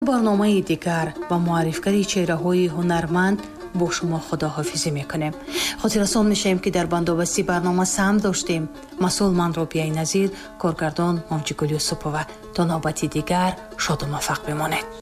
барномаи дигар ба муаррифкари чеҳраҳои ҳунарманд бо шумо худоҳофизӣ мекунем. хотиррасон мешавем ки дар бандобасти барнома сам доштем. масъул ман Робияи Назир, коргардон Монҷигул Юсупова. то навбати дигар шоду муваффақ бимонед.